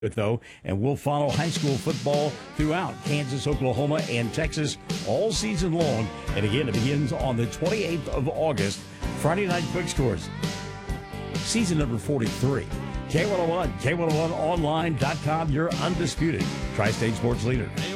though, and we'll follow high school football throughout Kansas, Oklahoma, and Texas all season long. And again, it begins on the 28th of August, Friday Night Quick Scores, season number 43. K101, K101online.com, your undisputed Tri-State Sports leader.